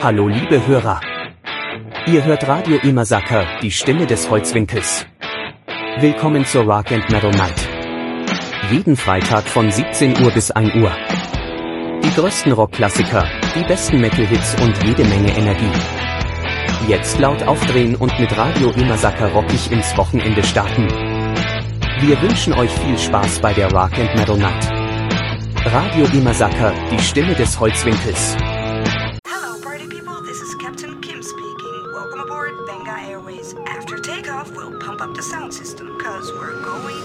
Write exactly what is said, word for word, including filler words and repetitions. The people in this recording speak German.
Hallo liebe Hörer. Ihr hört Radio Imasaka, die Stimme des Holzwinkels. Willkommen zur Rock and Metal Night. Jeden Freitag von siebzehn Uhr bis ein Uhr. Die größten Rockklassiker, die besten Metal-Hits und jede Menge Energie. Jetzt laut aufdrehen und mit Radio Imasaka rockig ins Wochenende starten. Wir wünschen euch viel Spaß bei der Rock and Metal Night. Radio Imasaka, die Stimme des Holzwinkels.